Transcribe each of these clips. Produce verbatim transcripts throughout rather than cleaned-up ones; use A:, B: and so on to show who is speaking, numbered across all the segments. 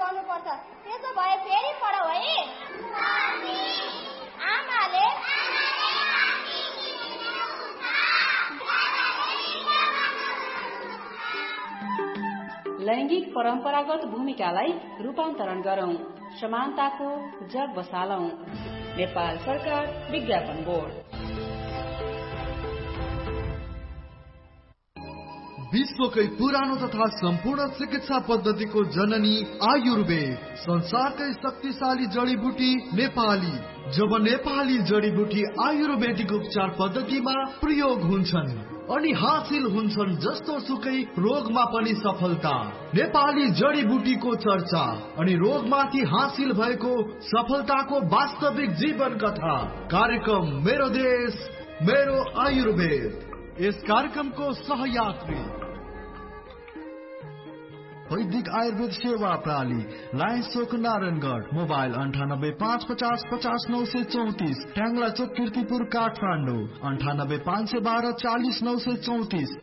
A: लगाउनु पर्छ। त्यसो भए फेरि पढौ है। आमाले
B: लैंगिक परम्परागत भूमिकालाई रूपान्तरण गरौं, समानताको जग बसालौं। नेपाल सरकार विज्ञापन बोर्ड।
C: विश्वकै पुरानो तथा सम्पूर्ण चिकित्सा पद्धतिको जननी आयुर्वेद, संसारकै शक्तिशाली जडीबुटी नेपाली। जब नेपाली जडीबुटी आयुर्वेदिक उपचार पद्धतिमा प्रयोग हुन्छन् अनि हासिल हुन्छन् जस्तो सुकै रोगमा पनि सफलता। नेपाली जडीबुटीको चर्चा अनि रोगमाथि हासिल भएको सफलताको वास्तविक जीवन कथा। कार्यक्रम मेरो देश मेरो आयुर्वेद। यस कार्यक्रमको सहयात्री वैदिक आयुर्वेद सेवा प्रणाली, लायन्स चोक नारायणगढ़। मोबाइल अंठानब्बे पाँच पचास पचास नौ सौ चौतीस। ट्याङ्ला चोक कीर्तिपुर काठमाडौँ अंठानब्बे पाँच सौ बारह चालीस नौ सौ चौतीस।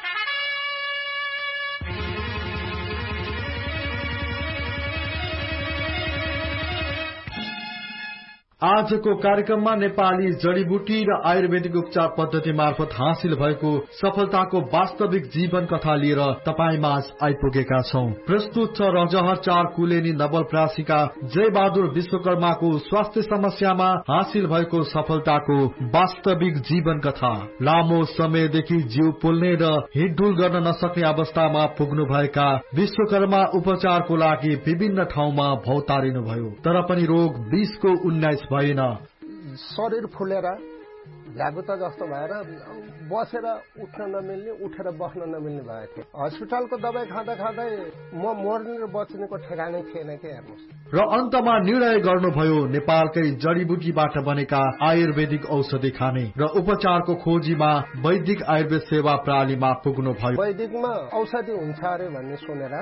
C: आजको कार्यक्रममा नेपाली जडीबुटी र आयुर्वेदिक उपचार पद्धति मार्फत हासिल भएको सफलताको वास्तविक जीवन कथा लिएर तपाईमाझ आइपुगेका छौं। प्रस्तुत छ रजहर चार कुलेनी नवलप्रासीका जय बहादुर विश्वकर्माको स्वास्थ्य समस्यामा हासिल भएको सफलताको वास्तविक जीवन कथा। लामो समयदेखि जिउ पोल्ने र हिँडडुल गर्न नसक्ने अवस्थामा पुग्नु भएका विश्वकर्मा उपचारको लागि विभिन्न ठाउँमा भौतारिनु भयो, तर पनि रोग बीसको उन्नाइस भएन।
D: शरीर फुलेर झ्यागुता जस्तो भएर बसेर उठ्न नमिल्ने, उठेर बस्न नमिल्ने भएको थियो। हस्पिटलको दबाई खाँदा खाँदै म मर्ने र बच्नेको ठेगानै थिएन के हेर्नुहोस्।
C: र अन्तमा निर्णय गर्नुभयो नेपालकै जडीबुटीबाट बनेका आयुर्वेदिक औषधि खाने र उपचारको खोजीमा वैदिक आयुर्वेद सेवा प्रणालीमा पुग्नु भयो।
D: वैदिकमा औषधि हुन्छ अरे भन्ने सुनेर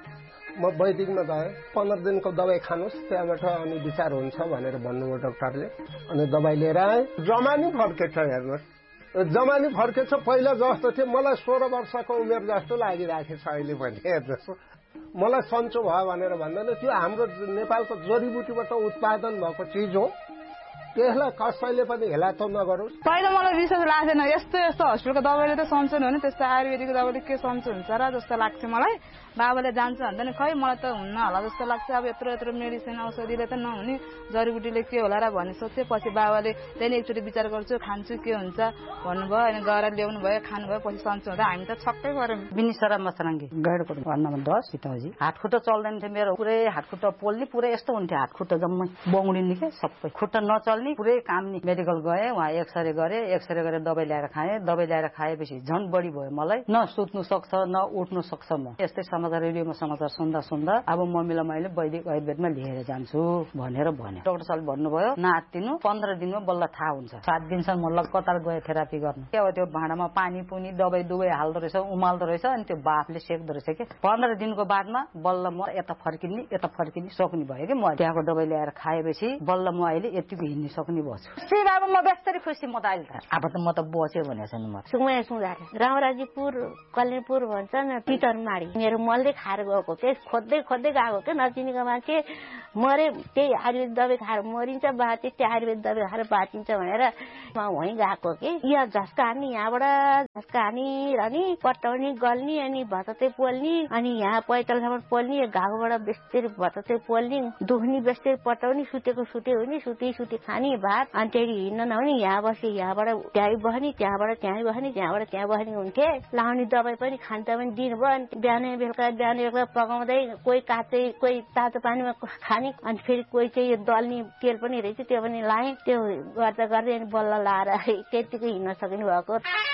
D: म वैदिकमा गएँ। पन्ध्र दिनको दबाई खानुहोस्, त्यहाँबाट अनि विचार हुन्छ भनेर भन्नुभयो डाक्टरले। अनि दबाई लिएर आएँ। जमानी फर्केछ हेर्नुहोस्, जमानी फर्केछ। पहिला जस्तो थियो मलाई सोह्र वर्षको उमेर जस्तो लागिराखेछ अहिले पनि हेर्नुहोस्। मलाई सन्चो भयो भनेर भन्दैन, त्यो हाम्रो नेपालको जडीबुटीबाट उत्पादन भएको चिज हो। त्यसलाई कसैले पनि हेला त नगरोस्।
E: पहिला मलाई विश्वास लाग्थेन, यस्तो यस्तो हस्पिटलको दबाईले त सन्चो नि हो नि, त्यस्तो आयुर्वेदिकको दबाईले के सन्चो हुन्छ र जस्तो लाग्थ्यो मलाई। बाबाले जान्छ भन्दा नि खै मलाई त हुन्न होला जस्तो लाग्छ। अब यत्रो यत्रो मेडिसिन औषधिले त नहुने, जडीबुटीले के होला र भन्ने सोचे। पछि बाबाले त्यहाँदेखि एकचोटि विचार गर्छु, खान्छु के हुन्छ भन्नुभयो। अनि गएर ल्याउनु भयो, खानुभयो। पछि सन्चो हुँदा हामी त छक्कै पऱ्यौँ।
F: बिनिसरा मसराङ्गी गैडको घर नम्बर दस पिताजी। हातखुट्टा चल्दैन थियो मेरो, पुरै हातखुट्टा पोल्ने, पुरै यस्तो हुन्थ्यो हातखुट्टा जम्मै बौडिने के सबै, खुट्टा नचल्ने, पुरै काम नि। मेडिकल गएँ, वहाँ एक्सरे गरेँ, एक्सरे गरेर दबाई ल्याएर खाएँ। दबाई ल्याएर खाएपछि झन् बढी भयो मलाई। न सुत्नु सक्छ न उठ्नु सक्छ। म यस्तै समाचार रेडियोमा समाचार सुन्दा सुन्दा अब मम्मीलाई मैले वैदिक आयुर्वेदमा लिएर जान्छु भनेर भने। डाक्टर साहबले भन्नुभयो नातिनु पन्ध्र दिनमा बल्ल थाहा हुन्छ। सात दिनसम्म म कतार गएँ थेरापी गर्न। के हो त्यो भाँडामा पानी पुनी दबाई दुवै हाल्दो रहेछ, उमाल्दो रहेछ, अनि त्यो बाफले सेक्दो रहेछ के। पन्ध्र दिनको बादमा बल्ल म यता फर्किने यता फर्किने सक्ने भयो कि। म त्यहाँको दबाई ल्याएर खाएपछि बल्ल म अहिले यतिको हिँड्न सक्ने भएछु। सिधा अब म बेस्तरी खुसी। म त अहिले त अब त म त बच्यो भनेको छैन। म
G: सुङे सुँगार रामराजीपुर कल्याणपुर भन्छ न, पितरमाडी मेरो मलले खाएर गएको। त्यही खोज्दै खोज्दै गएको के नचिनेको मान्छे मरे। त्यही आयुर्वेद दबाई खाएर मरिन्छ, बाँचे त्यो आयुर्वेद दबाई खाएर बाँचिन्छ भनेर म वहीँ गएको कि। यहाँ झस्का हान्ने, यहाँबाट झस्का हानी अनि पटाउने गल्ने, अनि भतते पोल्ने, अनि यहाँ पैतालसम्म पोल्ने, घाउबाट बेस्तरी भतते पोल्ने, दुख्ने बेस्तरी पटाउने, सुतेको सुते हुने, सुते सुते खाने भात। अनि त्यही हिँड्न नहुने, यहाँ बसे यहाँबाट त्यहीँ बस्ने, त्यहाँबाट त्यहीँ बस्ने, त्यहाँबाट त्यहाँ बस्ने हुन्थे। लाउने दबाई पनि खान्छ पनि दिनुभयो। अनि बिहानै बेलुका बिहान बेलुका पकाउँदै कोही काँचै कोही तातो पानीमा खाने। अनि फेरि कोही चाहिँ यो दल्ने तेल पनि रहेछ, त्यो पनि लाएँ। त्यो गर्दा गर्दै अनि बल्ल लाएर त्यतिकै हिँड्न सक्ने भएको।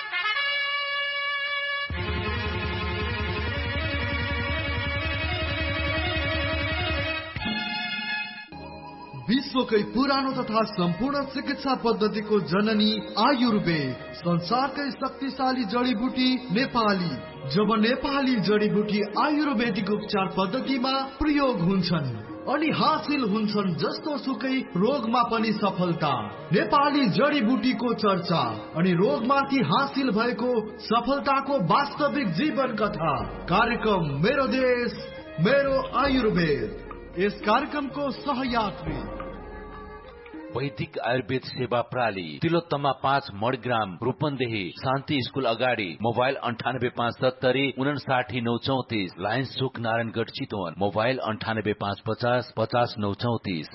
C: विश्वकै पुरानो तथा सम्पूर्ण चिकित्सा पद्धतिको जननी आयुर्वेद, संसारकै शक्तिशाली जडीबुटी नेपाली। जब नेपाली जडीबुटी आयुर्वेदिक उपचार पद्धतिमा प्रयोग हुन्छन् अनि हासिल हुन्छन् जस्तो सुकै रोगमा पनि सफलता। नेपाली जडीबुटीको चर्चा अनि रोगमाथि हासिल भएको सफलताको वास्तविक जीवन कथा। कार्यक्रम मेरो देश मेरो आयुर्वेद। यस कार्यक्रमको सहयात्री
H: वैदिक आयुर्वेद सेवा प्रणाली तिलोत्तमा पाँच मडग्राम रूपन्देही शान्ति स्कूल अगाडि मोबाइल अन्ठानब्बे पाँच सत्तरी उनासाठी नौ चौतिस लायन्स चोक नारायणगढ चितवन मोबाइल अन्ठानब्बे पाँच पचास पचास नौ चौतिस।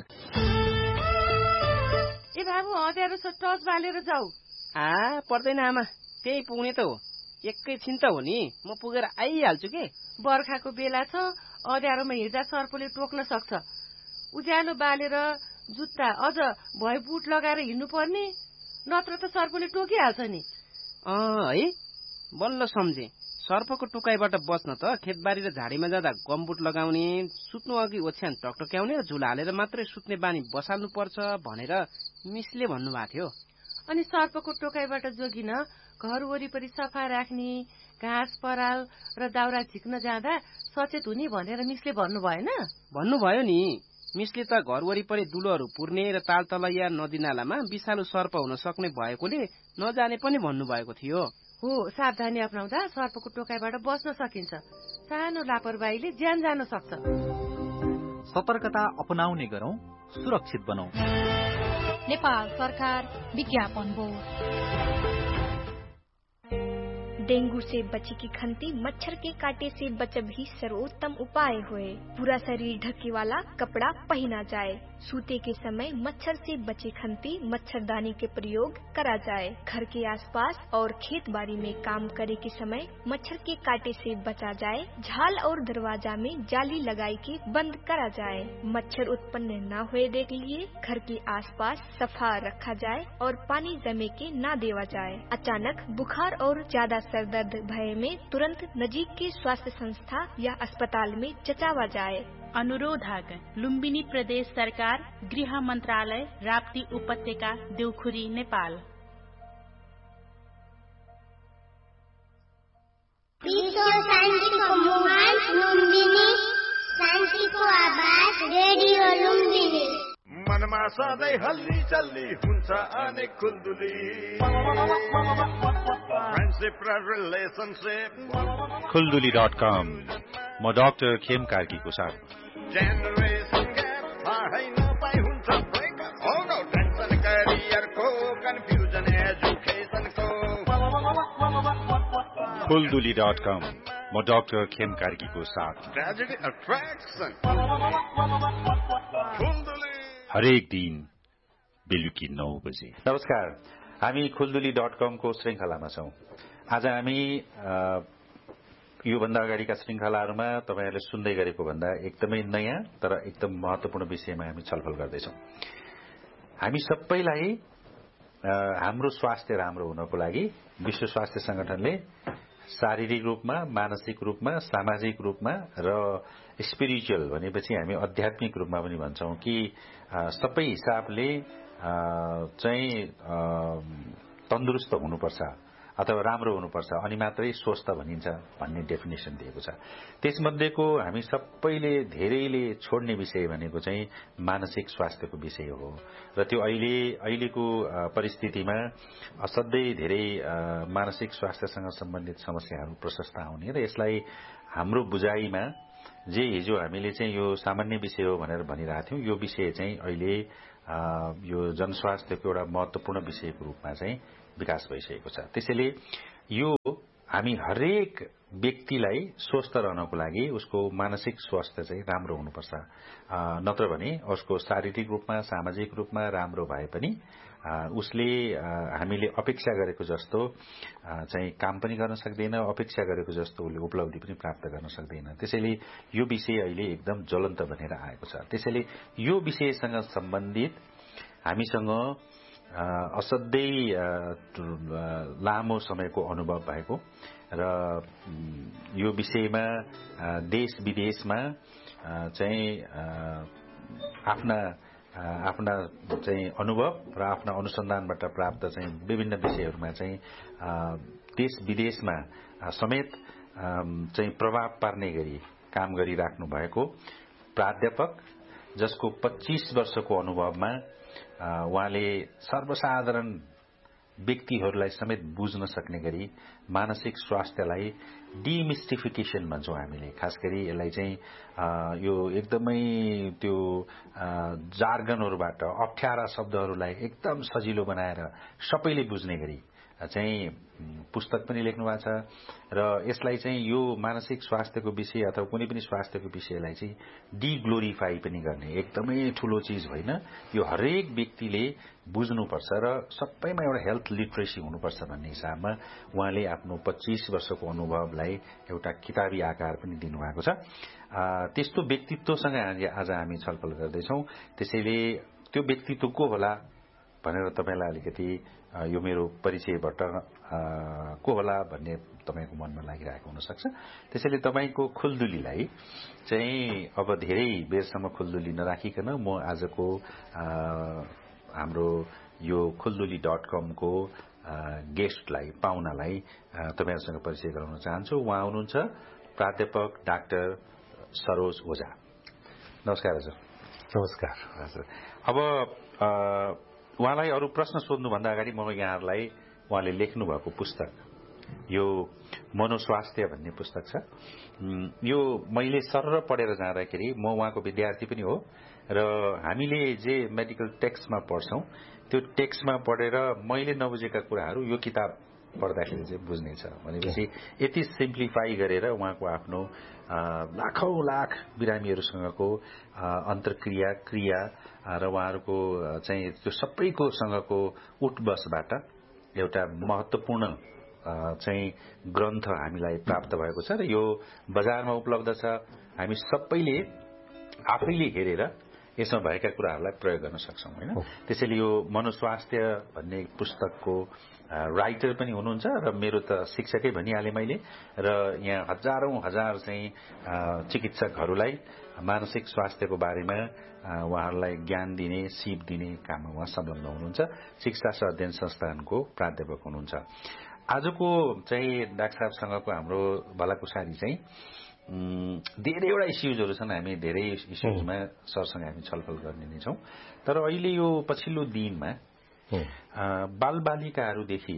I: ए बाबु अँध्यारो टर्च बालेर जाऊ।
J: आ पर्दैन आमा, त्यही पुग्ने त हो, एकैछिन त हो नि, म पुगेर आइहाल्छु के।
I: बर्खाको बेला छ, अँध्यारोमा हिँड्दा सर्पले टोक्न सक्छ। उज्यालो बालेर जुत्ता अझ भए बुट लगाएर हिँड्नु पर्ने, नत्र त सर्पले टोकिहाल्छ नि।
J: अँ है, बल्ल सम्झे। सर्पको टोकाइबाट बच्न त खेतबारी र झाडीमा जाँदा गमबुट लगाउने, सुत्नु अघि ओछ्यान टकटक्याउने र झुला हालेर मात्रै सुत्ने बानी बसाल्नु पर्छ भनेर मिसले भन्नुभएको थियो।
I: अनि सर्पको टोकाइबाट जोगिन घर वरिपरि सफा राख्ने, घाँस पराल र दाउरा झिक्न जाँदा सचेत हुने भनेर मिसले भन्नु भएन?
J: भन्नुभयो नि। मिसले त घर वरिपरि दुलोहरू पुर्ने र तालतलैया नदी नालामा विषालु सर्प हुन सक्ने भएकोले नजाने पनि भन्नुभएको थियो।
I: हो, सावधानी अपनाउँदा सर्पको टोकाइबाट बच्न सकिन्छ। सानो लापरवाहीले ज्यान जान सक्छ।
K: सतर्कता अपनाउने गरौं, सुरक्षित बनौं।
L: नेपाल सरकार विज्ञापन बोर्ड।
M: डेंगू से बचे की खंती मच्छर के काटे से बचब ही सर्वोत्तम उपाय होए। पूरा शरीर ढके वाला कपड़ा पहना जाए। सूते के समय मच्छर से बचे खंती मच्छरदानी के प्रयोग करा जाए। घर के आसपास और खेत बाड़ी में काम करे के समय मच्छर के काटे से बचा जाए। झाल और दरवाजा में जाली लगाई के बंद करा जाए। मच्छर उत्पन्न न हुए देख लिए घर के आसपास सफा रखा जाए और पानी जमे के न देवा जाए। अचानक बुखार और ज्यादा दर्द भय में तुरंत नजीक के स्वास्थ्य संस्था या अस्पताल में जचावा जाए।
N: अनुरोधक लुम्बिनी प्रदेश सरकार, गृह मंत्रालय, राप्ती उपत्यका, देउखुरी, नेपाल।
A: विश्व शान्तिको मुहान लुम्बिनी, शान्तिको आवाज रेडियो लुम्बिनी।
O: मनमा सधैँ हल्ली चल्ली हुन्छ अनेक खुल्दुली, फ्रेन्डसिप र रिलेसनसिप।
P: खुल्दुली डट कम। म डाक्टर खेम कार्कीको साथ।
O: जेनरेसन ग्याप थाहै नपाई हुन्छ ब्रेकअप, हो नो टेन्सन करियरको कन्फ्युजन एजुकेसनको।
P: खुल्दुली डट कम। म डाक्टर खेम कार्कीको साथ।
O: Tragedy attraction खुल्दुली।
P: हरेक दिन बेलुकी नौ बजे। नमस्कार, हामी खुल्दुली डट कमको श्रृङ्खलामा छौं। आज हामी योभन्दा अगाडिका श्रृङ्खलाहरूमा तपाईहरूले सुन्दै गरेको भन्दा एकदमै नयाँ तर एकदम महत्वपूर्ण विषयमा हामी छलफल गर्दैछौं। हामी सबैलाई हाम्रो स्वास्थ्य राम्रो हुनको लागि विश्व स्वास्थ्य संगठनले शारीरिक रूपमा, मानसिक रूपमा, सामाजिक रूपमा र स्पिरिचुअल भनेपछि हामी आध्यात्मिक रूपमा पनि भन्छौं कि सबै हिसाबले चाहिँ तन्दुरुस्त हुनुपर्छ अथवा राम्रो हुनुपर्छ अनि मात्रै स्वस्थ भनिन्छ भन्ने डेफिनेसन दिएको छ। त्यसमध्येको हामी सबैले धेरैले छोड्ने विषय भनेको चाहिँ मानसिक स्वास्थ्यको विषय हो र त्यो अहिले अहिलेको परिस्थितिमा असाध्यै धेरै मानसिक स्वास्थ्यसँग सम्बन्धित समस्याहरू प्रशस्त आउने र यसलाई हाम्रो बुझाइमा जे हिजो हामीले चाहिँ यो सामान्य विषय हो भनेर भनिरहेको थियौं, यो विषय चाहिँ अहिले यो जनस्वास्थ्यको एउटा महत्वपूर्ण विषयको रूपमा चाहिँ विकास भइसकेको छ। त्यसैले यो हामी हरेक व्यक्तिलाई स्वस्थ रहनको लागि उसको मानसिक स्वास्थ्य चाहिँ राम्रो हुनुपर्छ, नत्र भने उसको शारीरिक रूपमा, सामाजिक रूपमा राम्रो भए पनि उसले हामीले अपेक्षा गरेको जस्तो चाहिँ काम पनि गर्न सक्दैन, अपेक्षा गरेको जस्तो उसले उपलब्धि पनि प्राप्त गर्न सक्दैन। त्यसैले यो विषय अहिले एकदम ज्वलन्त बनेर आएको छ। त्यसैले यो विषयसँग सम्बन्धित हामीसँग असाध्यै लामो समयको अनुभव भएको र यो विषयमा देश विदेशमा चाहिँ आफ्ना आफ्ना चाहिँ अनुभव र आफ्ना अनुसन्धानबाट प्राप्त चाहिँ विभिन्न विषयहरूमा चाहिँ देश विदेशमा समेत चाहिँ प्रभाव पार्ने गरी काम गरिराख्नु भएको प्राध्यापक, जसको पच्चीस वर्षको अनुभवमा उहाँले सर्वसाधारण व्यक्तिहरूलाई समेत बुझ्न सक्ने गरी मानसिक स्वास्थ्यलाई डिमिस्टिफिकेसन भन्छौँ हामीले। खास गरी यसलाई चाहिँ यो एकदमै त्यो जार्गनहरूबाट अप्ठ्यारा शब्दहरूलाई एकदम सजिलो बनाएर सबैले बुझ्ने गरी चाहिँ पुस्तक पनि लेख्नु भएको छ र यसलाई चाहिँ यो मानसिक स्वास्थ्यको विषय अथवा कुनै पनि स्वास्थ्यको विषयलाई चाहिँ डिग्लोरिफाई पनि गर्ने एकदमै ठूलो चीज होइन। यो हरेक व्यक्तिले बुझ्नुपर्छ र सबैमा एउटा हेल्थ लिटरेसी हुनुपर्छ भन्ने हिसाबमा उहाँले आफ्नो पच्चीस वर्षको अनुभवलाई एउटा किताबी आकार पनि दिनुभएको छ। त्यस्तो व्यक्तित्वसँग आज हामी छलफल गर्दैछौँ। त्यसैले त्यो व्यक्तित्व को होला भनेर तपाईलाई अलिकति यो मेरो परिचयबाट को होला भन्ने तपाईको मनमा लागिरहेको हुन सक्छ। त्यसैले तपाईको खुल्दुलीलाई चाहिँ अब धेरै बेरसम्म खुल्दुली नराखिकन म आजको हाम्रो यो खुल्दुली डट कम को गेस्टलाई पाहुनालाई तपाईहरुसँग परिचय गराउन चाहन्छु। उहाँ हुनुहुन्छ प्राध्यापक डाक्टर सरोज ओझा। नमस्कार हजुर।
Q: नमस्कार
P: हजुर। अब उहाँलाई अरू प्रश्न सोध्नुभन्दा अगाडि म यहाँहरूलाई उहाँले लेख्नु भएको पुस्तक यो मनोस्वास्थ्य भन्ने पुस्तक छ। यो मैले सरर पढेर जाँदाखेरि म उहाँको विद्यार्थी पनि हो र हामीले जे मेडिकल टेक्स्टमा पढ्छौं त्यो टेक्स्टमा पढेर मैले नबुझेका कुराहरू यो किताब पढ्दाखेरि चाहिँ बुझ्ने छ भनेपछि यति सिम्प्लिफाई गरेर उहाँको आफ्नो लाखौं लाख बिरामीहरूसँगको अन्तर्क्रिया क्रिया र उहाँहरूको चाहिँ त्यो सबैको सँगको उठबसबाट एउटा महत्त्वपूर्ण चाहिँ ग्रन्थ हामीलाई प्राप्त भएको छ र यो बजारमा उपलब्ध छ। हामी सबैले आफैले हेरेर यसमा भएका कुराहरूलाई प्रयोग गर्न सक्छौं हैन। त्यसैले यो मनोस्वास्थ्य भन्ने पुस्तकको राइटर पनि हुनुहुन्छ र मेरो त शिक्षकै भनिहाले मैले र यहाँ हजारौं हजार चाहिँ चिकित्सकहरूलाई मानसिक स्वास्थ्यको बारेमा उहाँहरूलाई ज्ञान दिने सिप दिने काममा उहाँ संलग्न हुनुहुन्छ। शिक्षा अध्ययन संस्थानको प्राध्यापक हुनुहुन्छ। आजको चाहिँ डाक्टर साहबसँगको हाम्रो भलाकुसारी चाहिँ धेरैवटा इस्युजहरू छन्। हामी धेरै इस्युजमा सरसँग हामी छलफल गर्ने नै छौं। तर अहिले यो पछिल्लो दिनमा बालबालिकाहरूदेखि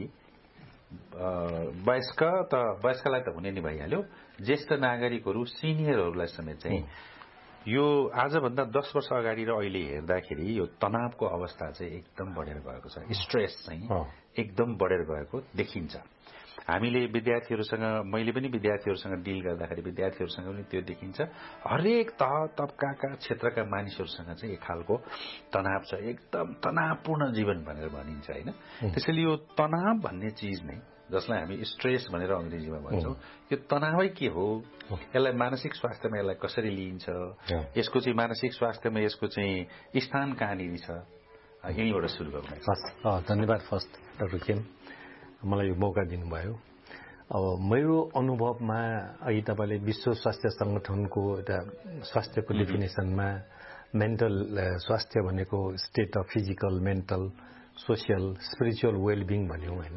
P: वयस्क त वयस्कलाई त हुने नै भइहाल्यो, ज्येष्ठ नागरिकहरू सिनियरहरूलाई समेत चाहिँ यो आजभन्दा दस वर्ष अगाडि र अहिले हेर्दाखेरि यो तनावको अवस्था चाहिँ एकदम बढेर गएको छ। स्ट्रेस चाहिँ एकदम बढेर गएको देखिन्छ। हामीले विद्यार्थीहरूसँग मैले पनि विद्यार्थीहरूसँग डिल गर्दाखेरि विद्यार्थीहरूसँग पनि त्यो देखिन्छ। हरेक तह तबकाका क्षेत्रका मानिसहरूसँग चाहिँ एक खालको तनाव छ। एकदम तनावपूर्ण जीवन भनेर भनिन्छ हैन। त्यसैले यो तनाव भन्ने चीज नै जसलाई हामी स्ट्रेस भनेर अंग्रेजीमा भन्छौं यो तनावै के हो, यसलाई मानसिक स्वास्थ्यमा यसलाई कसरी लिइन्छ, यसको चाहिँ मानसिक स्वास्थ्यमा यसको चाहिँ स्थान कहाँनिर छ, यहीँबाट सुरु गरौँ।
Q: धन्यवाद फर्स्ट डाक्टर खेम, मलाई यो मौका दिनुभयो। अब मेरो अनुभवमा अघि तपाईँले विश्व स्वास्थ्य संगठनको एउटा स्वास्थ्यको डेफिनेसनमा मेन्टल स्वास्थ्य भनेको state of physical mental social spiritual well-being भन्यौं हैन।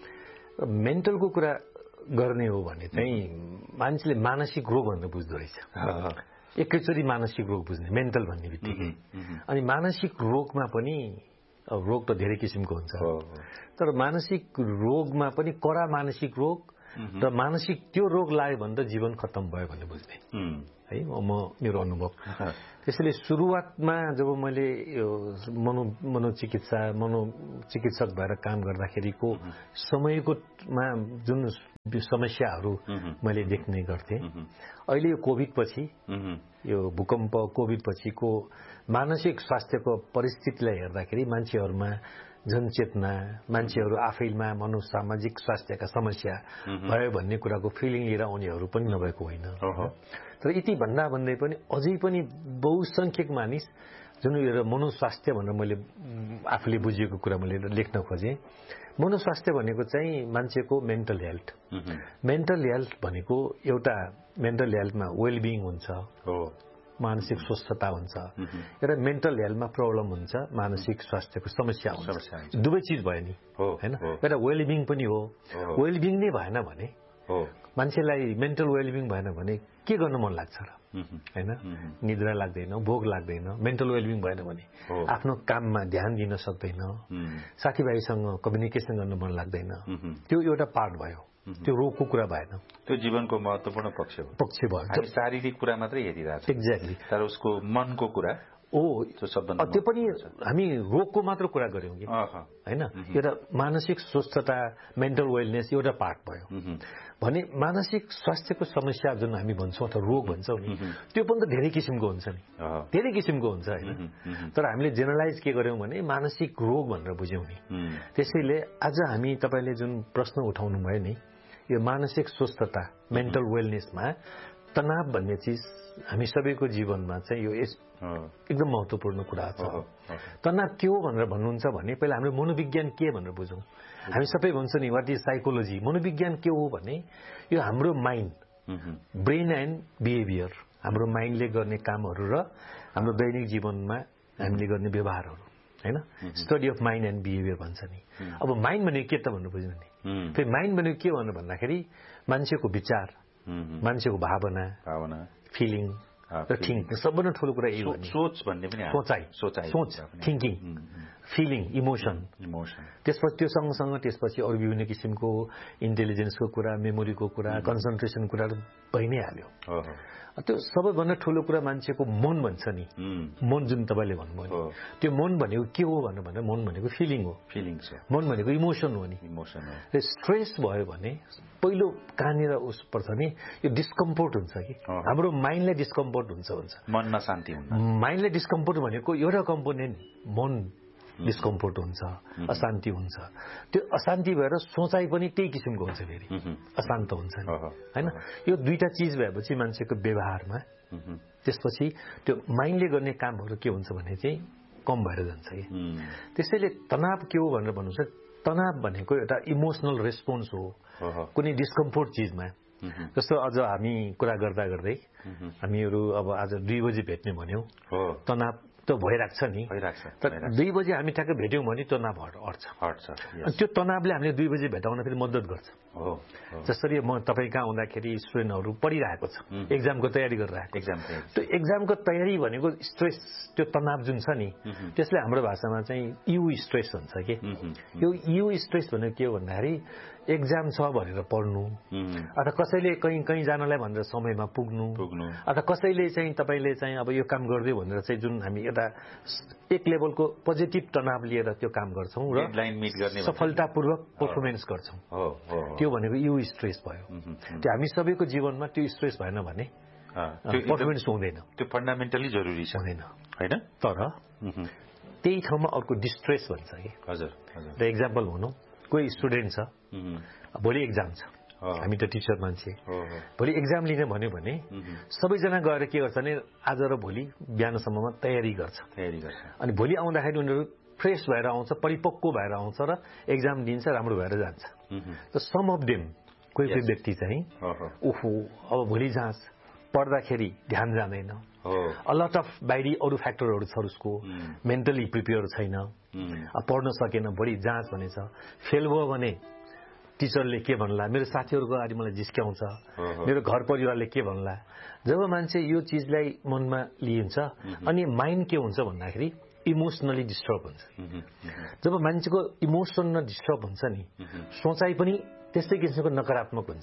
Q: मेन्टलको कुरा गर्ने हो भने चाहिँ मान्छेले मानसिक रोग भनेर बुझ्दो रहेछ। एकैचोटि मानसिक रोग बुझ्ने मेन्टल भन्ने बित्तिकै। अनि मानसिक रोगमा पनि रोग त धेरै किसिमको हुन्छ, तर मानसिक रोगमा पनि कडा मानसिक रोग र मानसिक त्यो रोग लाग्यो भने त जीवन खत्तम भयो भन्ने बुझ्ने है म मेरो अनुभव। त्यसैले सुरुवातमा जब मैले यो मनो मनोचिकित्सा मनोचिकित्सक भएर काम गर्दाखेरिको समयकोमा जुन समस्याहरू मैले देख्ने गर्थेँ, अहिले यो कोभिड पछि यो भूकम्प कोभिड पछिको मानसिक स्वास्थ्यको परिस्थितिलाई हेर्दाखेरि मान्छेहरूमा जनचेतना, मान्छेहरू आफैमा मनोसामाजिक स्वास्थ्यका समस्या भयो भन्ने कुराको फिलिङ लिएर आउनेहरू पनि नभएको होइन। तर यति भन्दा भन्दै पनि अझै पनि बहुसंख्यक मानिस जुन यो मनोस्वास्थ्य भनेर मैले आफूले बुझेको कुरा मैले लेख्न खोजेँ। मनोस्वास्थ्य भनेको चाहिँ मान्छेको मेन्टल हेल्थ। मेन्टल हेल्थ भनेको एउटा मेन्टल हेल्थमा वेलबिङ हुन्छ, मानसिक स्वस्थता हुन्छ, एउटा मेन्टल हेल्थमा प्रब्लम हुन्छ, मानसिक स्वास्थ्यको समस्या हुन्छ। दुवै चिज भयो नि हैन। एउटा वेलबिङ पनि हो। वेलबिङ नै भएन भने मान्छेलाई मेन्टल वेलबिङ भएन भने के गर्न मन लाग्छ र हैन निद्रा लाग्दैन भोक लाग्दैन मेन्टल वेलबिङ भएन भने आफ्नो काममा ध्यान दिन सक्दैन साथीभाइसँग कम्युनिकेसन गर्न मन लाग्दैन त्यो एउटा पार्ट भयो त्यो रोगको कुरा भएन
P: त्यो जीवनको महत्त्वपूर्ण पक्ष हो पक्ष भयो शारीरिक कुरा मात्रै हेरिरहेको छ
Q: एक्ज्याक्टली
P: तर उसको मनको कुरा
Q: ओ त्यो पनि हामी रोगको मात्र कुरा गर्यौं कि हैन एउटा मानसिक स्वस्थता मेन्टल वेलनेस एउटा पार्ट भयो भने मानसिक स्वास्थ्यको समस्या जुन हामी भन्छौं अथवा रोग भन्छौं नि त्यो पनि त धेरै किसिमको हुन्छ नि धेरै किसिमको हुन्छ हैन तर हामीले जेनरलाइज के गर्यौं भने मानसिक रोग भनेर बुझ्यौं नि त्यसैले आज हामी तपाईले जुन प्रश्न उठाउनु भयो नि यो मानसिक स्वस्थता मेन्टल वेलनेसमा तनाव भन्ने चीज हामी सबैको जीवनमा चाहिँ यो एकदम महत्त्वपूर्ण कुरा छ तनाव के हो भनेर भन्नुहुन्छ भने पहिला हाम्रो मनोविज्ञान के भनेर बुझौं हामी सबै भन्छ नि व्हाट इज साइकोलोजी मनोविज्ञान के हो भने यो हाम्रो माइन्ड ब्रेन एन्ड बिहेभियर हाम्रो माइन्डले गर्ने कामहरू र हाम्रो दैनिक जीवनमा हामीले गर्ने व्यवहारहरू हैन study of mind and behaviour भन्छ नि अब माइन्ड भनेको के त भनेर बुझ्नु नि फेरि माइन्ड भनेको के भनेर भन्दाखेरि मान्छेको विचार मान्छेको भावना भावना फिलिङ र थिङ्क सबभन्दा ठुलो कुरा यही हो
P: सोच भन्ने पनि
Q: सोचाइ सोचाइ सोच थिङ्किङ फिलिङ इमोसन इमोसन त्यसपछि त्यो सँगसँग त्यसपछि अरू विभिन्न किसिमको इन्टेलिजेन्सको कुरा मेमोरीको कुरा कन्सन्ट्रेसन कुराहरू भइ नै हाल्यो त्यो सबैभन्दा ठुलो कुरा मान्छेको मन भन्छ नि मन जुन तपाईँले भन्नुभयो त्यो मन भनेको के हो भनेर भन्दा मन भनेको फिलिङ हो
P: फिलिङ छ
Q: मन भनेको इमोसन हो नि इमोसन हो स्ट्रेस भयो भने पहिलो कहाँनिर उस पर्छ नि यो डिस्कम्फोर्ट हुन्छ कि हाम्रो माइन्डलाई डिस्कम्फोर्ट हुन्छ हुन्छ
P: मनमा शान्ति हुन्छ
Q: माइन्डलाई डिस्कम्फोर्ट भनेको एउटा कम्पोनेन्ट मन डिस्कम्फोर्ट हुन्छ अशान्ति हुन्छ त्यो अशान्ति भएर सोचाइ पनि त्यही किसिमको हुन्छ फेरि अशान्त हुन्छ हैन यो दुईटा चिज भएपछि मान्छेको व्यवहारमा त्यसपछि त्यो माइन्डले गर्ने कामहरू के हुन्छ भने चाहिँ कम भएर जान्छ कि त्यसैले तनाव के हो भनेर भन्नुहुन्छ तनाव भनेको एउटा इमोसनल रेस्पोन्स हो कुनै डिस्कम्फोर्ट चिजमा जस्तो अझ हामी कुरा गर्दा गर्दै हामीहरू अब आज दुई बजी भेट्ने भन्यौं तनाव त भइराख्छ नि तर दुई बजे हामी ठ्याक्क भेट्यौं भने तनाव हट्छ
P: हट्छ
Q: अनि त्यो तनावले हामीले दुई बजे भेटाउन फेरि मद्दत गर्छ
P: हो
Q: जसरी म तपाईँ कहाँ आउँदाखेरि स्टुडेन्टहरू पढिरहेको छ एक्जामको तयारी गरिरहेको
P: एक्जाम
Q: त्यो एक्जामको तयारी भनेको स्ट्रेस त्यो तनाव जुन छ नि त्यसले हाम्रो भाषामा चाहिँ यु स्ट्रेस भन्छ के यो यु स्ट्रेस भनेको के हो भन्दाखेरि एक्जाम छ भनेर पढ्नु अथवा कसैले कहीँ कहीँ जानलाई भनेर समयमा पुग्नु अथवा कसैले चाहिँ तपाईँले चाहिँ अब यो काम गरिदियो भनेर चाहिँ जुन हामी एउटा एक लेभलको पोजिटिभ तनाव लिएर त्यो काम गर्छौँ र सफलतापूर्वक पर्फर्मेन्स गर्छौँ त्यो भनेको यु स्ट्रेस भयो त्यो हामी सबैको जीवनमा त्यो स्ट्रेस भएन भने पर्फर्मेन्स हुँदैन
P: त्यो फन्डामेन्टली जरुरी छ
Q: हुँदैन
P: हैन
Q: तर त्यही ठाउँमा अर्को डिस्ट्रेस भन्छ कि
P: हजुर
Q: र एक्जाम्पल भनौँ कोही स्टुडेन्ट छ भोलि एक्जाम छ हामी त टिचर मान्छे भोलि एक्जाम लिने भन्यो भने सबैजना गएर के गर्छ भने आज र भोलि बिहानसम्ममा तयारी गर्छ
P: तयारी गर्छ
Q: अनि भोलि आउँदाखेरि उनीहरू फ्रेस भएर आउँछ परिपक्व भएर आउँछ र एक्जाम दिन्छ राम्रो भएर जान्छ त सम अफ देम कोही कोही व्यक्ति चाहिँ ओहो अब भोलि जाँच पढ्दाखेरि ध्यान जाँदैन अ लट अफ बाहिरी अरू फ्याक्टरहरू छ उसको मेन्टली प्रिपेयर छैन पढ्न सकेन बढी जाँच भनेछ फेल भयो भने टिचरले के भन्ला मेरो साथीहरूको अगाडि मलाई जिस्क्याउँछ मेरो घर परिवारले के भन्ला जब मान्छे यो चिजलाई मनमा लिन्छ अनि माइन्ड के हुन्छ भन्दाखेरि इमोसनली डिस्टर्ब हुन्छ जब मान्छेको इमोसन डिस्टर्ब हुन्छ नि सोचाइ पनि त्यस्तै किसिमको नकारात्मक हुन्छ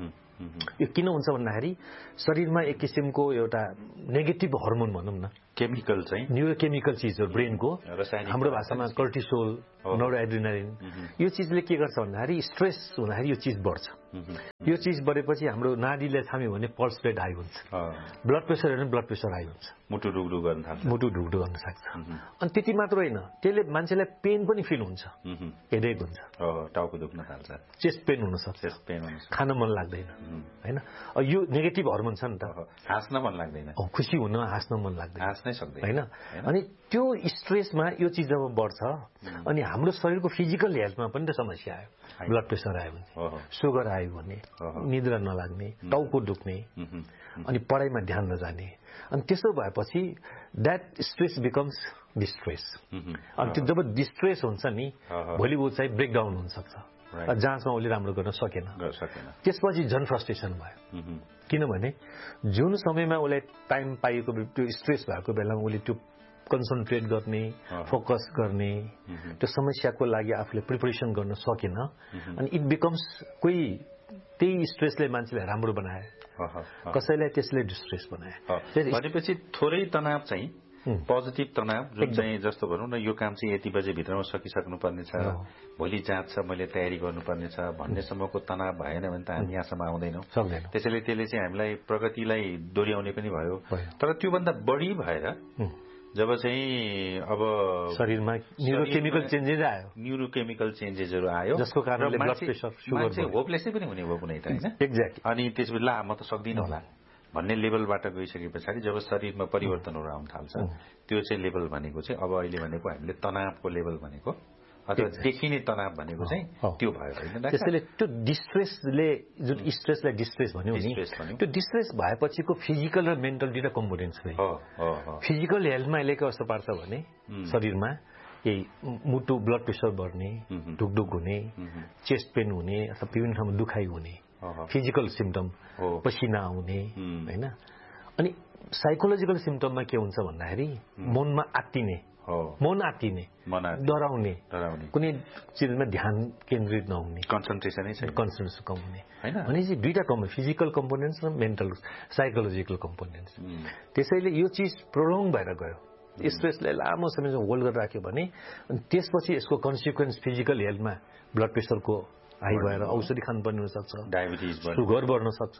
Q: यो किन हुन्छ भन्दाखेरि शरीरमा एक किसिमको एउटा नेगेटिभ हर्मोन भनौँ न
P: केमिकल चाहिँ
Q: न्युरोकेमिकल चिजहरू ब्रेनको हाम्रो भाषामा कर्टिसोल नोरोएड्रिनालिन यो चिजले के गर्छ भन्दाखेरि स्ट्रेस हुँदाखेरि यो चिज बढ्छ यो चिज बढेपछि हाम्रो नाडीले थाम्यो भने पल्स रेट हाई हुन्छ ब्लड प्रेसर हेर्नु ब्लड प्रेसर हाई हुन्छ
P: मुटु ढुकढुक गर्न थाल्छ
Q: मुटु ढुकढुक गर्न सक्छ अनि त्यति मात्र होइन त्यसले मान्छेलाई पेन पनि फिल हुन्छ हेडेक हुन्छ
P: टाउको दुख्न थाल्छ
Q: चेस्ट पेन हुन सक्छ
P: चेस्ट पेन हुन्छ
Q: खान मन लाग्दैन हैन यो नेगेटिभ हर्मोन छ नि त
P: हाँस्न मन लाग्दैन
Q: खुसी हुन हाँस्न मन लाग्दैन
P: हाँस्नै सक्दैन
Q: हैन अनि त्यो स्ट्रेसमा यो चिज जब बढ्छ अनि हाम्रो शरीरको फिजिकल हेल्थमा पनि त समस्या आयो ब्लड प्रेसर आयो भने सुगर आयो भने निद्रा नलाग्ने टाउको दुख्ने अनि पढाइमा ध्यान नजाने अनि त्यसो भएपछि द्याट स्ट्रेस बिकम्स डिस्ट्रेस अनि त्यो जब डिस्ट्रेस हुन्छ नि भोलि ऊ चाहिँ ब्रेकडाउन हुन सक्छ जाँचमा उसले राम्रो गर्न सकेन त्यसपछि झन् फ्रस्ट्रेसन भयो किनभने जुन समयमा उसलाई टाइम पाइएको त्यो स्ट्रेस भएको बेलामा उसले त्यो कन्सन्ट्रेट गर्ने फोकस गर्ने त्यो समस्याको लागि आफूले प्रिपरेसन गर्न सकेन अनि इट बिकम्स कोही त्यही स्ट्रेसले मान्छेलाई राम्रो बनाए कसैलाई त्यसले डिस्ट्रेस बनाए
P: भनेपछि थोरै तनाव चाहिँ पोजिटिभ तनाव जुन चाहिँ जस्तो भनौँ न यो काम चाहिँ यति बजे भित्रमा सकिसक्नु पर्ने छ भोलि जाँच छ मैले तयारी गर्नुपर्ने छ भन्नेसम्मको तनाव भएन भने त हामी यहाँसम्म आउँदैनौँ त्यसैले त्यसले चाहिँ हामीलाई प्रगतिलाई दोहोऱ्याउने पनि भयो तर त्योभन्दा बढी भएर जब चाहिँ अब
Q: शरीरमा न्युरोकेमिकल चेन्जेस आयो
P: न्युरोकेमिकल चेन्जेसहरू आयो
Q: जसको कारणले ब्लड प्रेसर
P: मान्छे होपलेसै पनि हुने भयो कुनै त होइन
Q: एक्ज्याक्ट
P: अनि त्यसपछि ला म त सक्दिनँ होला भन्ने लेभलबाट गइसके पछाडि जब शरीरमा परिवर्तनहरू आउन थाल्छ त्यो चाहिँ लेभल भनेको चाहिँ अब अहिले भनेको हामीले तनावको लेभल भनेको अथवा देखिने तनाव भनेको चाहिँ त्यो भयो होइन
Q: त्यसैले त्यो डिस्ट्रेसले जुन स्ट्रेसलाई डिस्ट्रेस भन्यो नि त्यो डिस्ट्रेस भएपछिको फिजिकल र मेन्टल दुईटा कम्पोनेन्ट्स हो फिजिकल हेल्थमा यसले के असर पार्छ भने शरीरमा यही मुटु ब्लड प्रेसर बढ्ने ढुकढुक हुने चेस्ट पेन हुने अथवा विभिन्न ठाउँमा दुखाइ हुने फिजिकल सिम्टम पसिना आउने होइन अनि साइकोलोजिकल सिम्टममा के हुन्छ भन्दाखेरि मनमा आत्तिने मन आत्तिने डराउने कुनै चिजमा ध्यान केन्द्रित नहुने
P: कन्सन्ट्रेसनै छैन
Q: कन्सन्ट्रेसन कम हुने भनेपछि दुईटा कम फिजिकल कम्पोनेन्ट्स र मेन्टल साइकोलोजिकल कम्पोनेन्ट्स त्यसैले यो चिज प्रोलोङ भएर गयो स्ट्रेसले लामो समयसम्म होल्ड गरेर राख्यो भने अनि त्यसपछि यसको कन्सिक्वेन्स फिजिकल हेल्थमा ब्लड प्रेसरको हाई भएर औषधि खानुपर्ने हुनसक्छ
P: डायबिटिज
Q: सुगर बढ्न सक्छ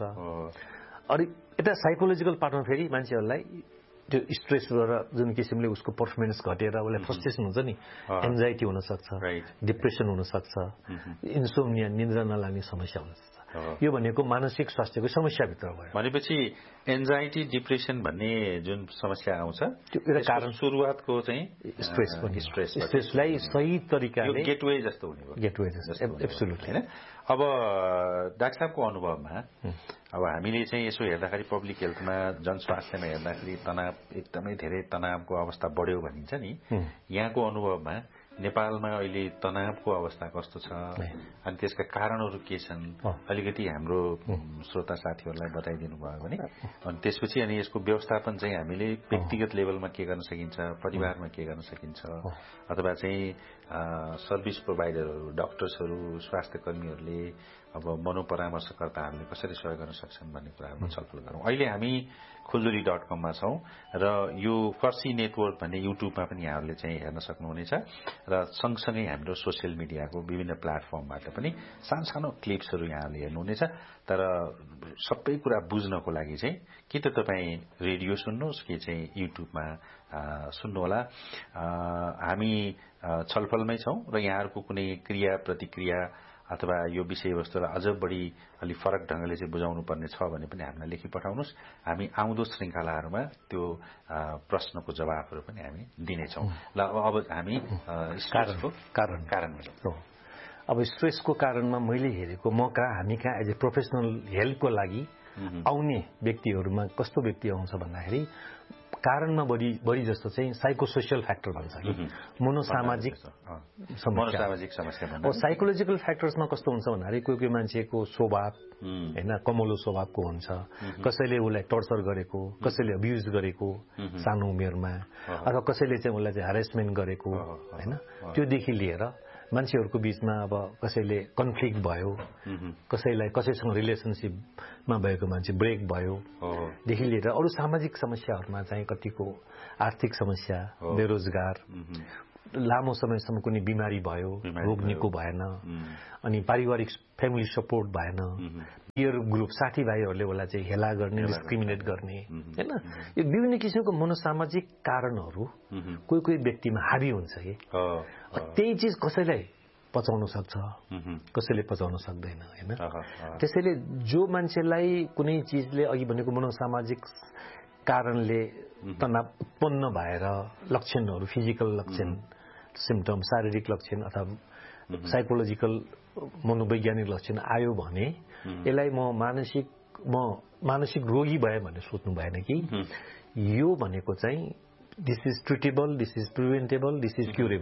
Q: अनि यता साइकोलोजिकल पार्टमा फेरि मान्छेहरूलाई त्यो स्ट्रेस गरेर जुन किसिमले उसको पर्फर्मेन्स घटेर उसलाई फ्रस्ट्रेसन हुन्छ नि एन्जाइटी हुनसक्छ डिप्रेसन हुनसक्छ इन्सोम्निया निद्रा नलाग्ने समस्या हुनसक्छ यो भनेको मानसिक स्वास्थ्यको समस्याभित्र भयो
P: भनेपछि एन्जाइटी डिप्रेसन भन्ने जुन समस्या आउँछ
Q: त्यो कारण
P: सुरुवातको चाहिँ
Q: स्ट्रेस पनि
P: स्ट्रेस
Q: स्ट्रेसलाई सही तरिकाले
P: गेटवे जस्तो हुने भयो
Q: गेटवे जस्तो एब्सोल्युटली
P: हैन अब डाक्टर साहबको अनुभवमा अब हामीले चाहिँ यसो हेर्दाखेरि पब्लिक हेल्थमा जनस्वास्थ्यमा हेर्दाखेरि तनाव एकदमै धेरै तनावको अवस्था बढ्यो भनिन्छ नि यहाँको अनुभवमा नेपालमा अहिले तनावको अवस्था कस्तो छ अनि त्यसका कारणहरू के छन् अलिकति हाम्रो श्रोता साथीहरूलाई बताइदिनु भयो भने अनि त्यसपछि अनि यसको व्यवस्थापन चाहिँ हामीले व्यक्तिगत लेभलमा के गर्न सकिन्छ परिवारमा के गर्न सकिन्छ अथवा चाहिँ सर्भिस प्रोभाइडरहरू डाक्टर्सहरू स्वास्थ्य कर्मीहरूले अब मनोपरामर्शकर्ताहरूले कसरी सहयोग गर्न सक्छन् भन्ने कुराहरूमा छलफल गरौँ अहिले हामी खुल्दुरी डट कममा छौँ र यो फर्सी नेटवर्क भन्ने युट्युबमा पनि यहाँहरूले चाहिँ हेर्न सक्नुहुनेछ र सँगसँगै हाम्रो सोसियल मिडियाको विभिन्न प्लेटफर्मबाट पनि सानो सानो क्लिप्सहरू यहाँहरूले हेर्नुहुनेछ तर सबै कुरा बुझ्नको लागि चाहिँ कि त तपाईँ रेडियो सुन्नुहोस् कि चाहिँ युट्युबमा सुन्नुहोला हामी छलफलमै छौँ र यहाँहरूको कुनै क्रिया प्रतिक्रिया अथवा यो विषयवस्तुलाई अझ बढी अलि फरक ढंगले चाहिँ बुझाउनु पर्ने छ भने पनि हामीलाई लेखी पठाउनुहोस् हामी आउँदो श्रृंखलाहरूमा त्यो प्रश्नको जवाफहरू पनि हामी दिनेछौँ ल अब हामी स्ट्रेसको कारण कारणमा छौँ
Q: अब स्ट्रेसको कारणमा मैले हेरेको म कहाँ हामी कहाँ एज ए प्रोफेसनल हेल्पको लागि आउने व्यक्तिहरूमा कस्तो व्यक्ति आउँछ भन्दाखेरि कारणमा बढी बढी जस्तो चाहिँ साइको सोसियल फ्याक्टर भन्छ कि मनोसामाजिक
P: मनोसामाजिक समस्या
Q: अब साइकोलोजिकल फ्याक्टर्समा कस्तो हुन्छ भन्दाखेरि कोही कोही मान्छेको स्वभाव हैन कमलो स्वभावको हुन्छ कसैले उसलाई टर्चर गरेको कसैले अब्युज गरेको सानो उमेरमा अथवा कसैले चाहिँ उसलाई चाहिँ हरेसमेन्ट गरेको हैन त्योदेखि लिएर मान्छेहरूको बीचमा अब कसैले कन्फ्लिक्ट भयो कसैलाई कसैसँग रिलेसनशिपमा भएको मान्छे ब्रेक भयो देखि लिएर अरू सामाजिक समस्याहरूमा चाहिँ कतिको आर्थिक समस्या बेरोजगार लामो समयसम्म कुनै बिमारी भयो रोग निको भएन अनि पारिवारिक फ्यामिली सपोर्ट भएन पियर ग्रुप साथीभाइहरूले उसलाई चाहिँ हेला गर्ने डिस्क्रिमिनेट गर्ने हैन यो विभिन्न किसिमको मनोसामाजिक कारणहरू कोही कोही व्यक्तिमा हाबी हुन्छ कि त्यही चिज कसैलाई पचाउन सक्छ कसैले पचाउन सक्दैन हैन त्यसैले जो मान्छेलाई कुनै चिजले अघि भनेको मनोसामाजिक कारणले तनाव उत्पन्न भएर लक्षणहरू फिजिकल लक्षण सिम्टम शारीरिक लक्षण अथवा साइकोलोजिकल मनोवैज्ञानिक लक्षण आयो भने यसलाई म मानसिक म मानसिक रोगी भए भन्ने सोच्नु भएन कि यो भनेको चाहिँ this is treatable this is preventable this is curable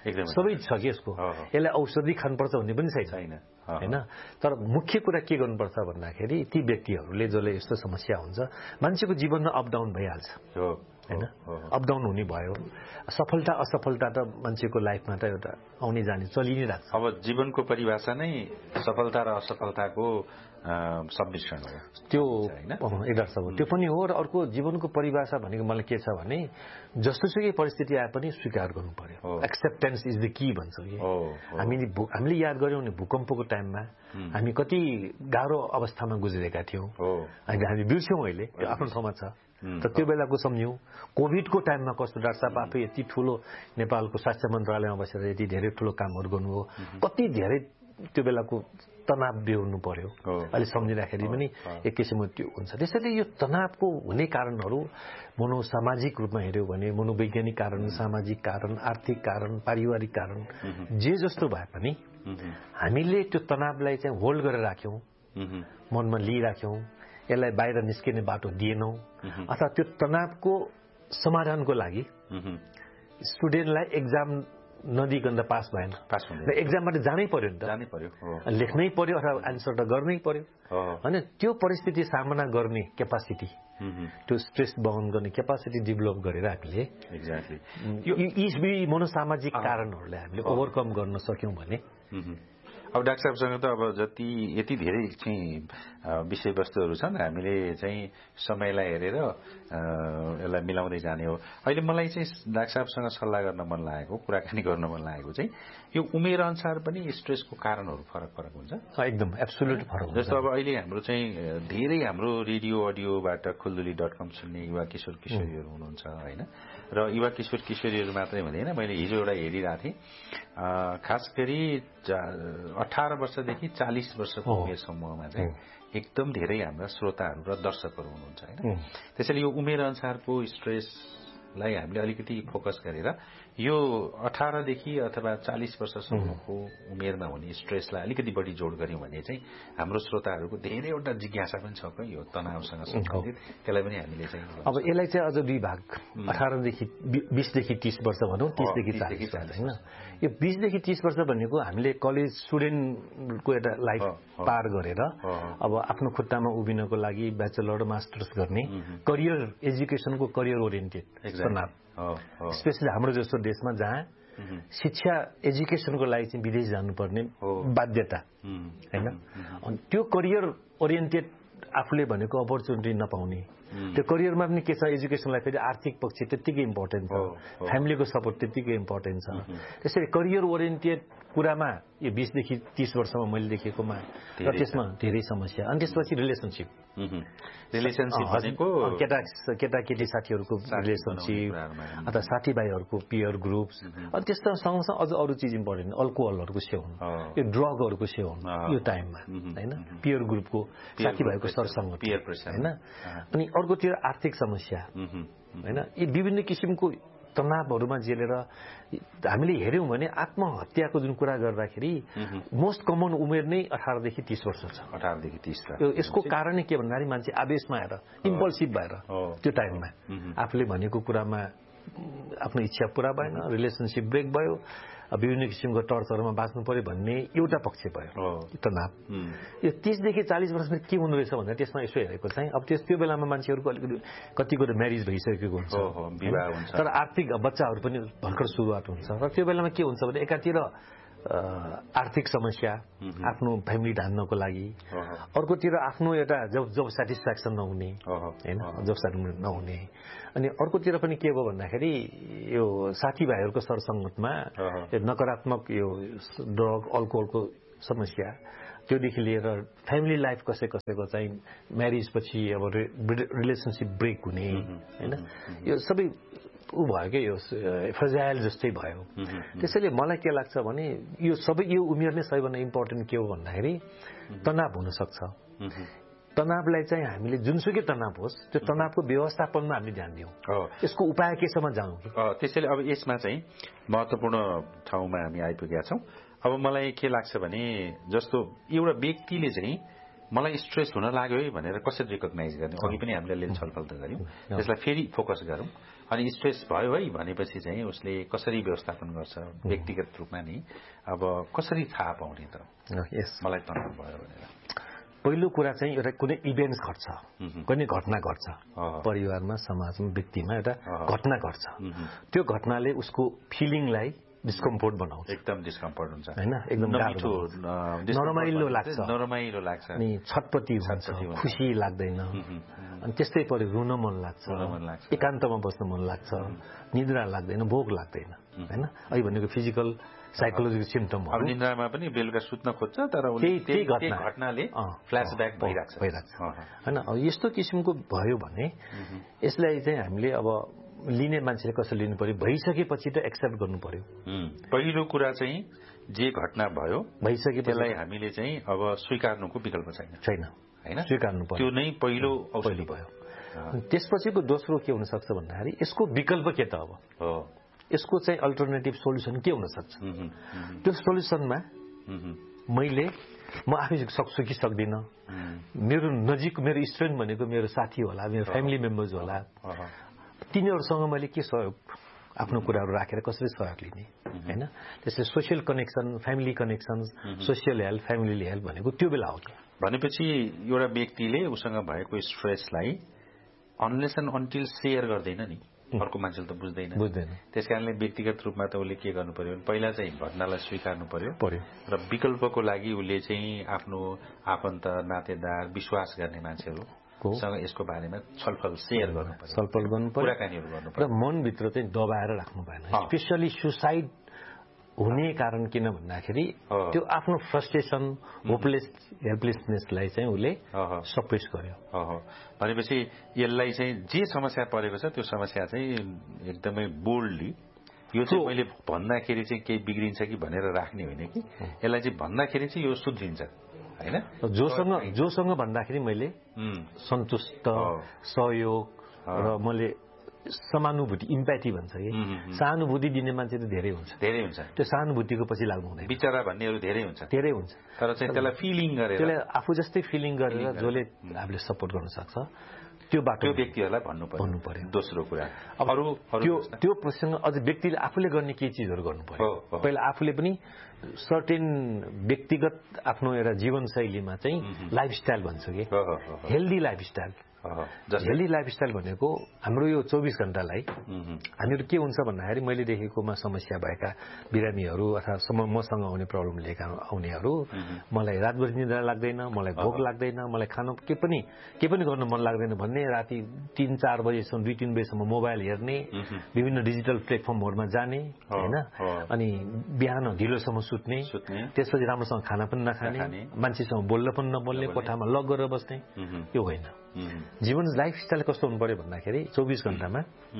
Q: सबै छ कि यसको यसलाई औषधि खानुपर्छ भन्ने पनि छैन होइन तर मुख्य कुरा के गर्नुपर्छ भन्दाखेरि ती व्यक्तिहरूले जसले यस्तो समस्या हुन्छ मान्छेको जीवनमा अप डाउन भइहाल्छ होइन अप डाउन हुने भयो सफलता असफलता त मान्छेको लाइफमा त एउटा आउने जाने चलि नै राख्छ
P: अब जीवनको परिभाषा नै सफलता र असफलताको सम्मिश्रण हो
Q: त्यो यथार्थ हो त्यो पनि हो र अर्को जीवनको परिभाषा भनेको मलाई के छ भने जस्तोसुकै परिस्थिति आए पनि स्वीकार गर्नु पर्यो एक्सेप्टेन्स इज द की भन्छ कि हामीले हामीले याद गर्यौँ भने भूकम्पको टाइममा हामी कति गाह्रो अवस्थामा गुज्रेका थियौँ हामी बिर्स्यौँ अहिले त्यो आफ्नो ठाउँमा छ त त्यो बेलाको सम्झ्यौँ कोभिडको टाइममा कस्तो डाक्टर साहब आफै यति ठुलो नेपालको स्वास्थ्य मन्त्रालयमा बसेर यति धेरै ठुलो कामहरू गर्नुभयो कति धेरै त्यो बेलाको तनाव बेहोर्नु पर्यो अहिले सम्झिँदाखेरि पनि एक किसिमको त्यो हुन्छ त्यसैले यो तनावको हुने कारणहरू मनोसामाजिक रूपमा हेऱ्यौँ भने मनोवैज्ञानिक कारण सामाजिक कारण आर्थिक कारण पारिवारिक कारण जे जस्तो भए पनि हामीले त्यो तनावलाई चाहिँ होल्ड गरेर राख्यौँ मनमा लिइराख्यौँ यसलाई बाहिर निस्किने बाटो दिएनौँ अथवा त्यो तनावको समाधानको लागि स्टुडेन्टलाई एक्जाम नदिकन त पास भएन
P: पास
Q: र एक्जामबाट जानै पर्यो नि त
P: जानै पर्यो
Q: लेख्नै पर्यो अथवा एन्सर त गर्नै पर्यो होइन त्यो परिस्थिति सामना गर्ने क्यापासिटी त्यो स्ट्रेस वहन गर्ने क्यापासिटी डेभलप गरेर हामीले
P: एक्ज्याक्टली
Q: यी मनोसामाजिक कारणहरूलाई हामीले ओभरकम गर्न सक्यौँ भने
P: अब डाक्टर साहबसँग त अब जति यति धेरै चाहिँ विषयवस्तुहरू छन् हामीले चाहिँ समयलाई हेरेर यसलाई मिलाउँदै जाने हो अहिले मलाई चाहिँ डाक्टर साहबसँग सल्लाह गर्न मन लागेको कुराकानी गर्न मन लागेको चाहिँ यो उमेर अनुसार पनि स्ट्रेसको कारणहरू फरक फरक हुन्छ
Q: एकदम एब्सोल्युट फरक हुन्छ
P: जस्तो अब अहिले हाम्रो चाहिँ धेरै हाम्रो रेडियो अडियोबाट खुल्दुली डट कम सुन्ने युवा किशोर किशोरीहरू हुनुहुन्छ होइन र युवा किशोर किशोरीहरू मात्रै हुँदैन मैले हिजो एउटा हेरिरहेको थिएँ खास गरी अठार वर्षदेखि चालिस वर्षको उमेर समूहमा चाहिँ एकदम धेरै हाम्रा श्रोताहरू र दर्शकहरू हुनुहुन्छ होइन त्यसैले यो उमेर अनुसारको स्ट्रेसलाई हामीले अलिकति फोकस गरेर यो अठारदेखि अथवा चालिस वर्षसम्मको उमेरमा हुने स्ट्रेसलाई अलिकति बढी जोड गर्यौँ भने चाहिँ हाम्रो श्रोताहरूको धेरैवटा जिज्ञासा पनि छ कि यो तनावसँग सम्बन्धित त्यसलाई पनि हामीले चाहिँ
Q: अब यसलाई चाहिँ अझ दुई भाग अठारदेखि बिसदेखि तीस वर्ष भनौँ तीसदेखि चालिस होइन यो बिसदेखि तीस वर्ष भनेको हामीले कलेज स्टुडेन्टको एउटा लाइफ पार गरेर अब आफ्नो खुट्टामा उभिनको लागि ब्याचलर मास्टर्स गर्ने करियर एजुकेसनको करियर ओरिएन्टेड तनाव स्पेसली हाम्रो जस्तो देशमा जहाँ शिक्षा एजुकेसनको लागि चाहिँ विदेश जानुपर्ने बाध्यता होइन अनि त्यो करियर ओरिएन्टेड आफूले भनेको अपर्च्युनिटी नपाउने त्यो करियरमा पनि के छ एजुकेसनलाई फेरि आर्थिक पक्ष त्यत्तिकै इम्पोर्टेन्ट छ फ्यामिलीको सपोर्ट त्यत्तिकै इम्पोर्टेन्ट छ त्यसरी करियर ओरिएन्टेड कुरामा यो बिसदेखि तीस वर्षमा मैले देखेकोमा र त्यसमा धेरै समस्या अनि त्यसपछि रिलेसनसिप
P: रिलेसनसिप भनेको
Q: केटा केटाकेटी साथीहरूको रिलेसनसिप अथवा साथीभाइहरूको पियर ग्रुप्स अनि त्यस्तो सँगसँगै अझ अरू चिज इम्पोर्टेन्ट अल्कोहलहरूको सेवन यो ड्रगहरूको सेवन यो टाइममा होइन पियर ग्रुपको साथीभाइको सरसङ्गत होइन अनि अर्कोतिर आर्थिक समस्या होइन यी विभिन्न किसिमको तनावहरूमा जेलेर हामीले हेऱ्यौँ भने आत्महत्याको जुन कुरा गर्दाखेरि मोस्ट कमन उमेर नै अठारदेखि तीस वर्ष छ
P: अठारदेखि तीस
Q: यसको कारण के भन्दाखेरि मान्छे आवेशमा आएर इम्पल्सिभ भएर त्यो टाइममा आफूले भनेको कुरामा आफ्नो इच्छा पुरा भएन रिलेसनसिप ब्रेक भयो विभिन्न किसिमको टर्चरमा बाँच्नु पर्यो भन्ने एउटा पक्ष भयो तनाव यो तीसदेखि चालिस वर्षमा के हुँदो रहेछ भन्दा त्यसमा यसो हेरेको चाहिँ अब त्यस त्यो बेलामा मान्छेहरूको अलिकति कतिको त म्यारिज भइसकेको हुन्छ तर आर्थिक बच्चाहरू पनि भर्खर सुरुवात हुन्छ र त्यो बेलामा के हुन्छ भने एकातिर आर्थिक समस्या आफ्नो फ्यामिली धान्नको लागि अर्कोतिर आफ्नो एउटा जब जब सेटिस्फ्याक्सन नहुने होइन जब सेटिस्फ्याक्सन नहुने अनि अर्कोतिर पनि के भयो भन्दाखेरि यो साथीभाइहरूको सरसङ्गतमा नकारात्मक यो ड्रग अल्कोहलको समस्या त्योदेखि लिएर फ्यामिली लाइफ कसै कसैको चाहिँ म्यारिजपछि अब रिलेसनसिप ब्रेक हुने होइन यो सबै ऊ भयो क्या यो फ्रेजाइल जस्तै भयो त्यसैले मलाई के लाग्छ भने यो सबै यो उमेर नै सबैभन्दा इम्पोर्टेन्ट के हो भन्दाखेरि तनाव हुन सक्छ तनावलाई चाहिँ हामीले जुनसुकै तनाव होस् त्यो तनावको व्यवस्थापनमा हामीले ध्यान दियौँ यसको उपाय केसम्म जाउँ
P: त्यसैले अब यसमा चाहिँ महत्त्वपूर्ण ठाउँमा हामी आइपुगेका छौँ अब मलाई के लाग्छ भने जस्तो एउटा व्यक्तिले चाहिँ मलाई स्ट्रेस हुन लाग्यो है भनेर कसरी रिकग्नाइज गर्ने अघि पनि हामीले अलिअलि छलफल त गऱ्यौँ त्यसलाई फेरि फोकस गरौँ अनि स्ट्रेस भयो है भनेपछि चाहिँ उसले कसरी व्यवस्थापन गर्छ व्यक्तिगत रूपमा नि अब कसरी थाहा पाउने त मलाई तनाव भयो भनेर
Q: पहिलो कुरा चाहिँ एउटा कुनै इभेन्ट्स घट्छ कुनै घटना घट्छ परिवारमा समाजमा व्यक्तिमा एउटा घटना घट्छ त्यो घटनाले उसको फिलिङलाई डिस्कम्फोर्ट बनाउँछ
P: एकदम डिस्कम्फोर्ट हुन्छ
Q: हैन एकदम नरमाइलो लाग्छ
P: नरमाइलो लाग्छ
Q: अनि छटपटी हुन्छ खुसी लाग्दैन अनि त्यस्तै परि रुन मन लाग्छ एकान्तमा बस्न मन लाग्छ निद्रा लाग्दैन भोक लाग्दैन हैन अहिले भनेको फिजिकल साइकोलोजिकल सिम्पटमहरु
P: अब निद्रामा पनि बेलुका सुत्न खोज्छ तर
Q: त्यही
P: घटनाले फ्ल्याशब्याक भइराख्छ
Q: भइराख्छ हैन अब यस्तो किसिमको भयो भने यसलाई चाहिँ हामीले अब लिने मान्छेले कसरी लिनु पर्यो भइसकेपछि त एक्सेप्ट गर्नु पर्यो
P: पहिलो कुरा चाहिँ जे घटना भयो
Q: भइसकेपछि
P: त्यसलाई हामीले चाहिँ अब स्वीकार्नुको विकल्प छैन
Q: छैन
P: हैन
Q: स्वीकार्नु पर्यो
P: त्यो नै पहिलो औषधि
Q: भयो त्यसपछिको दोस्रो के हुन सक्छ भन्दाखेरि यसको विकल्प के त अब
P: हो
Q: यसको चाहिँ अल्टरनेटिभ सोलुसन के हुन सक्छ त्यो सोलुसनमा मैले म आफै सक्छु कि सक्दिनँ मेरो नजिक मेरो स्टुडेन्ट भनेको मेरो साथी होला मेरो फ्यामिली मेम्बर्स होला तिनीहरूसँग मैले के सहयोग आफ्नो कुराहरू राखेर कसरी सहयोग लिने हैन त्यसले social connection family connection social health family health भनेको त्यो बेला आउँछ
P: भनेपछि एउटा व्यक्तिले उसँग भएको स्ट्रेसलाई अनलेस एन्ड अन्टिल सेयर गर्दैन नि अर्को मान्छेले त बुझ्दैन
Q: बुझ्दैन
P: त्यसकारणले व्यक्तिगत रूपमा त उसले के गर्नु पर्यो भने पहिला चाहिँ घटनालाई स्वीकार्नु पर्यो
Q: पर्यो
P: र विकल्पको लागि उसले चाहिँ आफ्नो आफन्त नातेदार विश्वास गर्ने मान्छेहरू सँग यसको बारेमा छलफल सेयर गर्नु पर्यो
Q: छलफल गर्नु पर्यो
P: कुराकानीहरू गर्नु पर्यो
Q: र मनभित्र चाहिँ दबाएर राख्नु भएन स्पेशली सुसाइड हुने कारण किन भन्दाखेरि त्यो आफ्नो फ्रस्ट्रेसन होपलेस हेल्पलेसनेसलाई चाहिँ उसले सप्रेस गर्यो
P: भनेपछि यसलाई चाहिँ जे समस्या परेको छ त्यो समस्या चाहिँ एकदमै बोल्डली यो चाहिँ मैले भन्दाखेरि चाहिँ केही बिग्रिन्छ कि भनेर राख्ने होइन कि यसलाई चाहिँ भन्दाखेरि चाहिँ यो सुध्रिन्छ हैन
Q: जोसँग जोसँग भन्दाखेरि मैले सन्तुष्ट सहयोग र मैले समानुभूति इम्प्याथी भन्छ कि सहानुभूति दिने मान्छे त धेरै हुन्छ
P: धेरै हुन्छ
Q: त्यो सहानुभूतिको पछि लाग्नु हुँदैन
P: बिचरा भन्नेहरू धेरै हुन्छ
Q: धेरै हुन्छ
P: तर चाहिँ त्यसलाई फिलिङ गरेर
Q: त्यसलाई आफू जस्तै फिलिङ गरेर जसले हामीले सपोर्ट गर्न सक्छ त्यो बाटो
P: त्यो व्यक्तिहरूलाई भन्नु पर्यो
Q: भन्नु पर्यो
P: दोस्रो कुरा
Q: अरू त्यो त्यो प्रसङ्ग अझ व्यक्तिले आफूले गर्ने केही चिजहरू गर्नु पर्यो पहिला आफूले पनि सर्टेन व्यक्तिगत आफ्नो एउटा जीवनशैलीमा चाहिँ लाइफस्टाइल भन्छ कि हेल्दी लाइफस्टाइल हेल्दी लाइफस्टाइल भनेको हाम्रो यो चौबिस घण्टालाई हामीहरू के हुन्छ भन्दाखेरि मैले देखेकोमा समस्या भएका बिरामीहरू अथवा मसँग आउने प्रब्लम लिएका आउनेहरू मलाई रातभरि निद्रा लाग्दैन मलाई भोक लाग्दैन मलाई खान के पनि के पनि गर्न मन लाग्दैन भन्ने राति तीन चार बजेसम्म दुई तीन बजेसम्म मोबाइल हेर्ने विभिन्न डिजिटल प्लेटफर्महरूमा जाने होइन अनि बिहान ढिलोसम्म सुत्ने त्यसपछि राम्रोसँग खाना पनि नखाने मान्छेसँग बोल्न पनि नबोल्ने कोठामा लक गरेर बस्ने यो होइन जीवन लाइफस्टाइल कस्तो हुनु पर्यो भन्दाखेरि चौबिस घण्टामा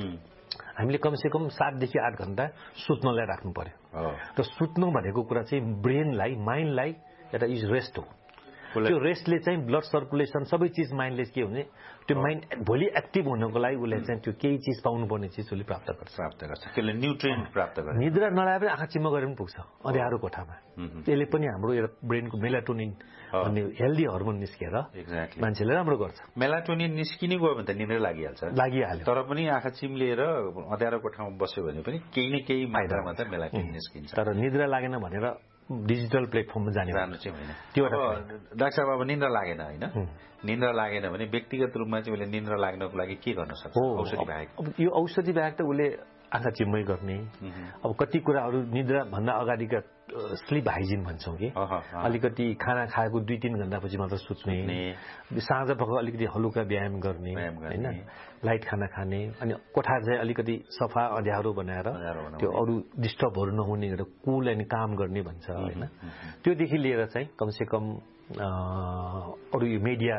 Q: हामीले कमसेकम सातदेखि आठ घण्टा सुत्नलाई राख्नु पर्यो र सुत्नु भनेको कुरा चाहिँ ब्रेनलाई माइन्डलाई एउटा इज रेस्ट हो त्यो रेस्टले चाहिँ ब्लड सर्कुलेसन सबै चिज माइन्डले के हुने त्यो माइन्ड भोलि एक्टिभ हुनको लागि उसले चाहिँ त्यो केही चिज पाउनुपर्ने चिज उसले प्राप्त गर्छ
P: प्राप्त गर्छ त्यसले न्युट्रिएन्ट प्राप्त गर्छ
Q: निद्रा नलाए पनि आँखा चिम्म गरेर पनि पुग्छ अँध्यारो कोठामा त्यसले पनि हाम्रो एउटा ब्रेनको मेलाटोनिन भन्ने हेल्दी हर्मोन निस्केर मान्छेले राम्रो गर्छ
P: मेलाटोनिन निस्किने गयो भने त निद्रा लागिहाल्छ
Q: लागिहाल्यो
P: तर पनि आँखा चिम्लिएर अँध्यारो कोठामा बस्यो भने पनि केही न केही मात्रामा त मेलाटोनिन निस्किन्छ
Q: तर निद्रा लागेन भनेर डिजिटल प्लेटफर्ममा जाने
P: जानु चाहिँ होइन त्यो डाक्टर साहब अब निन्द्रा लागेन होइन निन्द्रा लागेन भने व्यक्तिगत रूपमा चाहिँ उसले निन्द्रा लाग्नको लागि के गर्न सक्छ औषधि बाहेक
Q: यो औषधि बाहेक त उसले आँखा चिम्मै गर्ने अब कति कुराहरू निद्रा भन्दा अगाडिका स्लिप हाइजिन भन्छौँ कि अलिकति खाना खाएको दुई तिन घण्टापछि मात्र सुत्ने साँझ पख अलिकति हलुका व्यायाम गर्ने होइन लाइट खाना खाने अनि कोठा चाहिँ अलिकति सफा अँध्यारो बनाएर त्यो अरू डिस्टर्बहरू नहुने गरेर कुल एन्ड काम गर्ने भन्छ होइन त्योदेखि लिएर चाहिँ कमसेकम अरू यो मिडिया